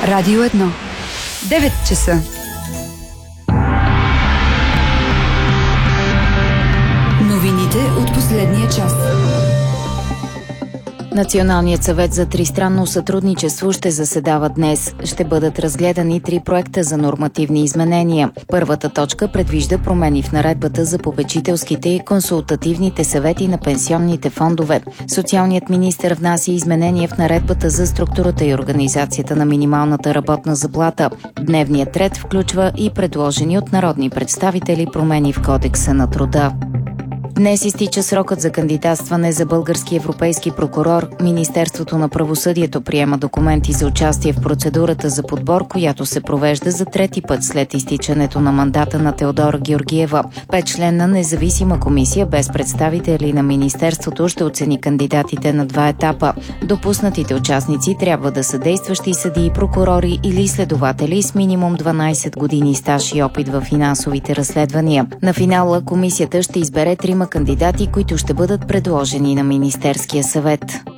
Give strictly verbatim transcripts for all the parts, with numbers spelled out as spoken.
Радио едно. девет часа. Новините от последния час. Националният съвет за тристранно сътрудничество ще заседава днес. Ще бъдат разгледани три проекта за нормативни изменения. Първата точка предвижда промени в наредбата за попечителските и консултативните съвети на пенсионните фондове. Социалният министър внася изменения в наредбата за структурата и организацията на минималната работна заплата. Дневният ред включва и предложени от народни представители промени в Кодекса на труда. Днес изтича срокът за кандидатстване за български европейски прокурор. Министерството на правосъдието приема документи за участие в процедурата за подбор, която се провежда за трети път след изтичането на мандата на Теодора Георгиева. Петчленна независима комисия без представители на Министерството ще оцени кандидатите на два етапа. Допуснатите участници трябва да са действащи съдии, прокурори или следователи с минимум дванайсет години стаж и опит в финансовите разследвания. На финала комисията ще избере трима кандидати, които ще бъдат предложени на Министерския съвет.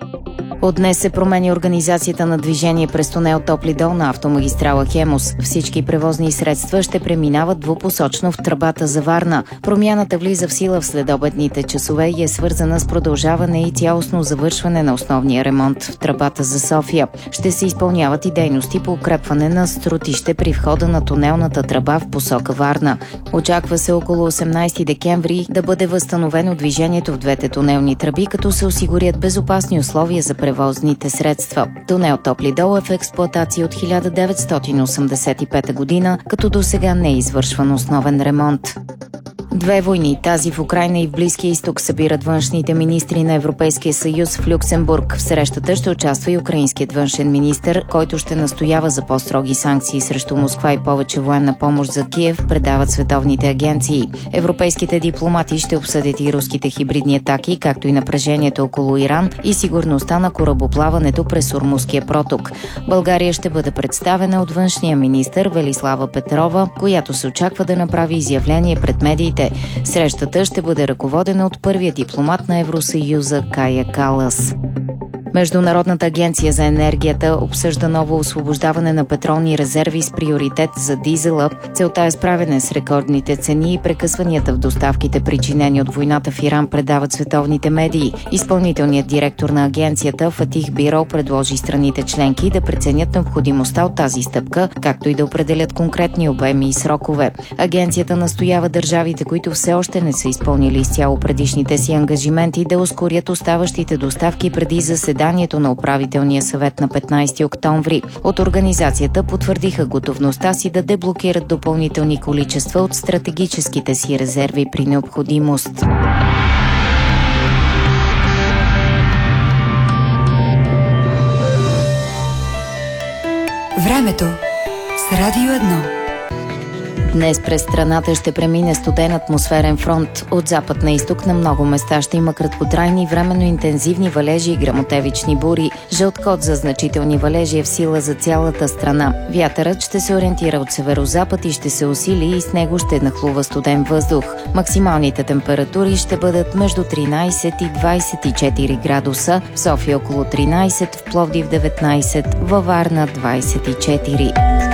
От днес се промени организацията на движение през тунел Топли дол на автомагистрала Хемус. Всички превозни средства ще преминават двупосочно в тръбата за Варна. Промяната влиза в сила в следобедните часове и е свързана с продължаване и цялостно завършване на основния ремонт в тръбата за София. Ще се изпълняват и дейности по укрепване на струтище при входа на тунелната тръба в посока Варна. Очаква се около осемнайсети декември да бъде възстановено движението в двете тунелни тръби, като се осигурят безопасни условия за превозните средства. Тунел Топли дол е в експлоатация от хиляда деветстотин осемдесет и пета година, като досега не е извършван основен ремонт. Две войни, тази в Украйна и в Близкия изток, събират външните министри на Европейския съюз в Люксембург. В срещата ще участва и украинският външен министър, който ще настоява за по-строги санкции срещу Москва и повече военна помощ за Киев, предават световните агенции. Европейските дипломати ще обсъдят и руските хибридни атаки, както и напрежението около Иран и сигурността на корабоплаването през Ормузския проток. България ще бъде представена от външния министър Велислава Петрова, която се очаква да направи изявление пред медиите. Срещата ще бъде ръководена от първия дипломат на Евросъюза Кая Калас. Международната агенция за енергията обсъжда ново освобождаване на петролни резерви с приоритет за дизела. Целта е справяне с рекордните цени и прекъсванията в доставките, причинени от войната в Иран, предават световните медии. Изпълнителният директор на агенцията Фатих Бирол предложи страните членки да преценят необходимостта от тази стъпка, както и да определят конкретни обеми и срокове. Агенцията настоява държавите, които все още не са изпълнили изцяло предишните си ангажименти, да ускорят оставащите доставки преди заседанието на управителния съвет на петнайсети октомври. От организацията потвърдиха готовността си да деблокират допълнителни количества от стратегическите си резерви при необходимост. Времето с Радио едно. Днес през страната ще премине студен атмосферен фронт. От запад на изток на много места ще има краткотрайни, временно интензивни валежи и гръмотевични бури. Жълт код за значителни валежи е в сила за цялата страна. Вятърът ще се ориентира от северозапад и ще се усили и с него ще нахлува студен въздух. Максималните температури ще бъдат между тринайсет и двайсет и четири градуса, в София около тринайсет, в Пловдив деветнайсет, във Варна двайсет и четири.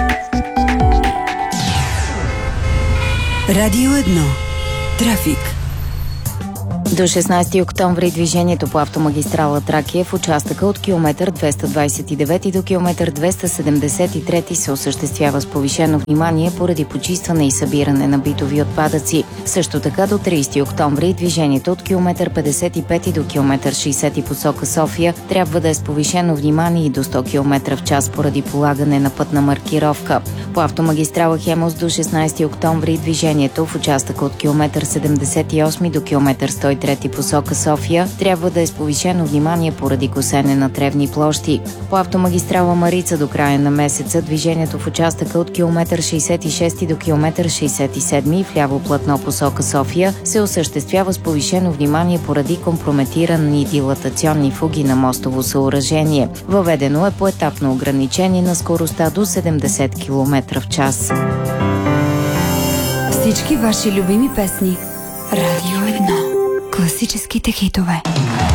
Радио едно. Трафик. До шестнайсети октомври движението по автомагистрала Тракия в участъка от километър двеста двайсет и девети до километър двеста седемдесет и трети се осъществява с повишено внимание поради почистване и събиране на битови отпадъци. Също така до трийсети октомври движението от километър петдесет и пети до километър шейсети посока София трябва да е с повишено внимание и до сто километра в час поради полагане на пътна маркировка. По автомагистрала Хемус до шестнайсети октомври движението в участъка от километър седемдесет и осми до километър сто и трети посока София трябва да е с повишено внимание поради косене на тревни площи. По автомагистрала Марица до края на месеца движението в участъка от километър шейсет и шести до километър шейсет и седми в ляво платно посока София се осъществява с повишено внимание поради компрометирани дилатационни фуги на мостово съоръжение. Въведено е поетапно ограничение на скоростта до седемдесет километра в час. Всички ваши любими песни. Радио едно. Класическите хитове.